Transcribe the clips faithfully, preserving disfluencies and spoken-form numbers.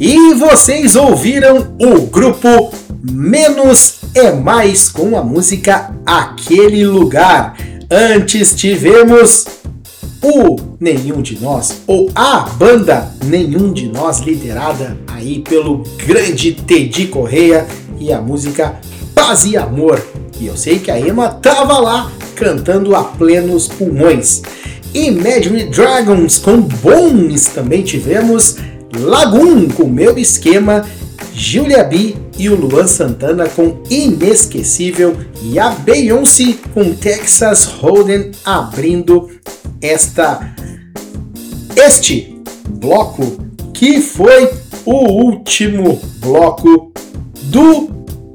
E vocês ouviram o grupo Menos é Mais com a música Aquele Lugar. Antes tivemos o Nenhum de Nós, ou a banda Nenhum de Nós, liderada aí pelo grande Teddy Correia, e a música Paz e Amor. E eu sei que a Ema tava lá cantando a plenos pulmões. Imagine Dragons com Bones também tivemos. Lagoon com Meu Esquema, Julia B e o Luan Santana com Inesquecível e a Beyoncé com Texas Hold'em abrindo esta este bloco que foi o último bloco do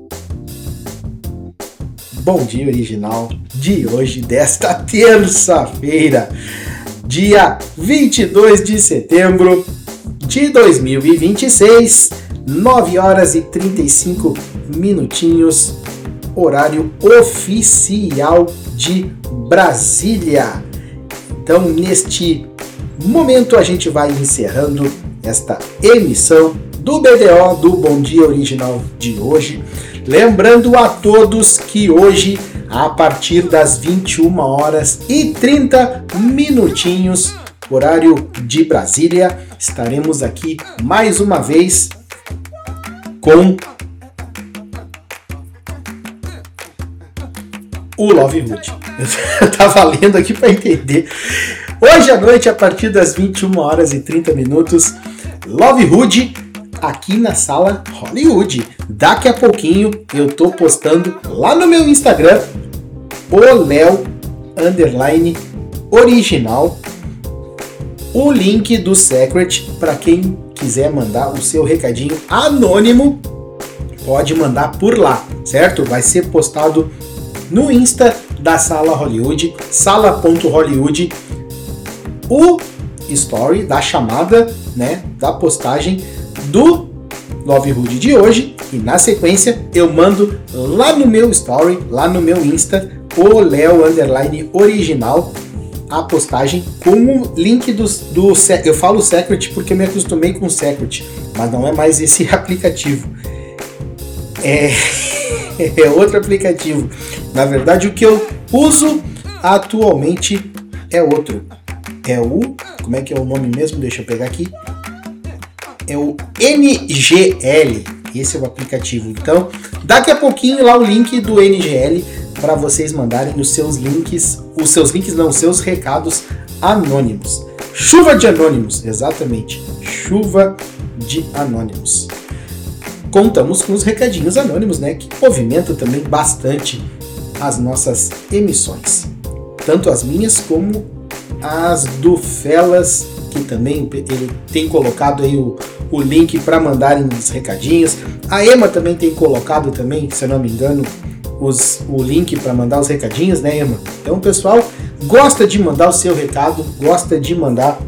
Bom Dia Original de hoje, desta terça-feira, dia vinte e dois de setembro de dois mil e vinte e seis, nove horas e trinta e cinco minutinhos, horário oficial de Brasília. Então, neste momento, a gente vai encerrando esta emissão do B D O, do Bom Dia Original de hoje. Lembrando a todos que hoje, a partir das vinte e uma horas e trinta minutinhos, horário de Brasília, estaremos aqui mais uma vez com o Love Hood. Eu tava lendo aqui para entender. Hoje à noite, a partir das vinte e uma horas e trinta minutos, Love Hood aqui na Sala Hollywood. Daqui a pouquinho eu tô postando lá no meu Instagram, o Léo underline original, o link do Secret para quem quiser mandar o seu recadinho anônimo, pode mandar por lá, certo? Vai ser postado no Insta da Sala Hollywood, sala ponto hollywood, o story da chamada, né, da postagem do Love Hood de hoje, e na sequência eu mando lá no meu story, lá no meu Insta, o Léo underline original, a postagem com o link do, do... Eu falo Secret porque eu me acostumei com o Secret, mas não é mais esse aplicativo. É, é outro aplicativo. Na verdade, o que eu uso atualmente é outro. É o... Como é que é o nome mesmo? Deixa eu pegar aqui. É o N G L. Esse é o aplicativo. Então, daqui a pouquinho lá o link do N G L para vocês mandarem os seus links, os seus links não, os seus recados anônimos. Chuva de anônimos, exatamente. Chuva de anônimos. Contamos com os recadinhos anônimos, né, que movimentam também bastante as nossas emissões. Tanto as minhas como as do Felas, que também ele tem colocado aí o, o link para mandarem os recadinhos. A Ema também tem colocado também, se eu não me engano, Os, o link para mandar os recadinhos, né, Ema? Então, o pessoal gosta de mandar o seu recado, gosta de mandar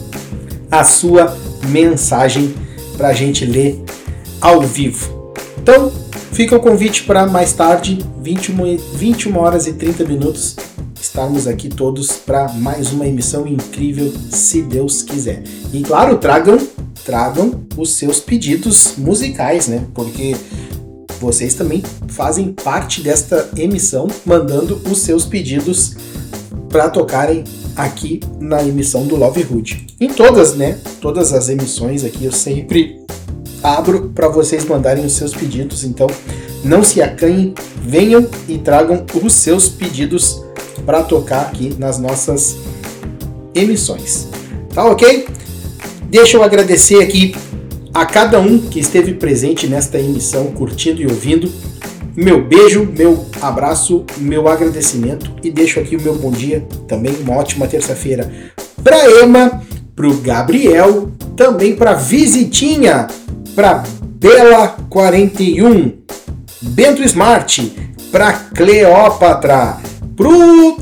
a sua mensagem para a gente ler ao vivo. Então, fica o convite para mais tarde, vinte e uma horas e trinta minutos, estarmos aqui todos para mais uma emissão incrível, se Deus quiser. E claro, tragam, tragam os seus pedidos musicais, né? Porque vocês também fazem parte desta emissão, mandando os seus pedidos para tocarem aqui na emissão do Love Hood. Em todas, né? Todas as emissões aqui eu sempre abro para vocês mandarem os seus pedidos. Então, não se acanhem, venham e tragam os seus pedidos para tocar aqui nas nossas emissões. Tá ok? Deixa eu agradecer aqui a cada um que esteve presente nesta emissão, curtindo e ouvindo. Meu beijo, meu abraço, meu agradecimento, e deixo aqui o meu bom dia, também uma ótima terça-feira para Ema, para o Gabriel, também para Visitinha, para Bela quarenta e um, Bento Smart, para Cleópatra, para o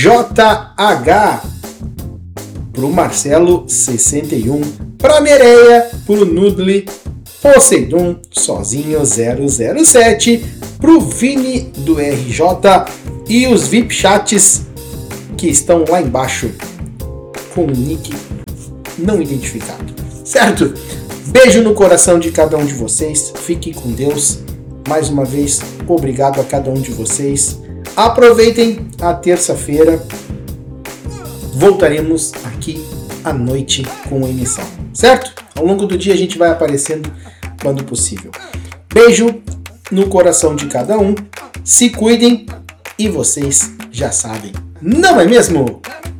J H, para o Marcelo sessenta e um, para Nereia, pro Nudli, Poseidon, Sozinho zero zero sete, pro Vini do R J e os V I P chats que estão lá embaixo com o nick não identificado, certo? Beijo no coração de cada um de vocês. Fiquem com Deus. Mais uma vez, obrigado a cada um de vocês. Aproveitem a terça-feira. Voltaremos aqui à noite com a emissão, certo? Ao longo do dia a gente vai aparecendo quando possível. Beijo no coração de cada um. Se cuidem e vocês já sabem, não é mesmo?